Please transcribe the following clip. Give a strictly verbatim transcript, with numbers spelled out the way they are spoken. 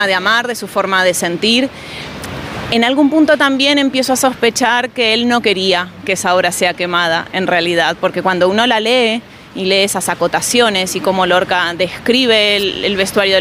de amar, de su forma de sentir. En algún punto también empiezo a sospechar que él no quería que esa obra sea quemada, en realidad, porque cuando uno la lee y lee esas acotaciones y cómo Lorca describe el, el vestuario del